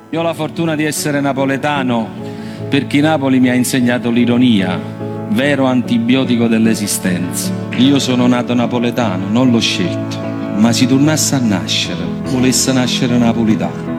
Io ho la fortuna di essere napoletano perché Napoli mi ha insegnato l'ironia, vero antibiotico dell'esistenza. Io sono nato napoletano, non l'ho scelto, ma se tornasse a nascere, volesse nascere napolitano.